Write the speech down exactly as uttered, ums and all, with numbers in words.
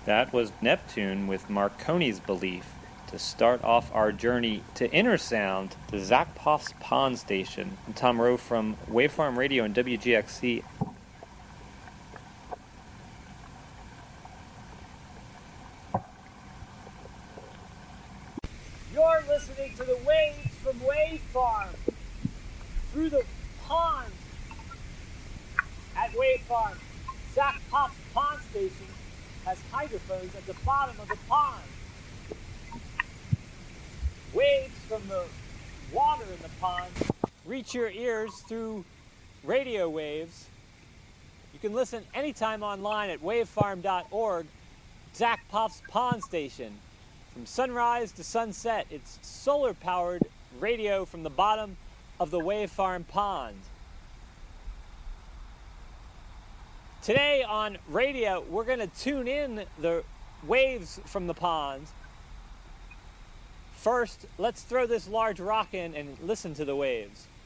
That was Neptune with Marconi's Belief to start off our journey to Inner Sound, to Zach Poff's Pond Station. I'm Tom Rowe from Wavefarm Radio and W G X C. You're listening to the waves from Wavefarm through the pond at Wavefarm. Zach Poff's Pond Station has hydrophones at the bottom of the pond. Waves from the water in the pond reach your ears through radio waves. You can listen anytime online at wavefarm dot org. Zach Poff's Pond Station. From sunrise to sunset, it's solar-powered radio from the bottom of the Wavefarm pond. Today on radio, we're going to tune in the waves from the pond. First, let's throw this large rock in and listen to the waves.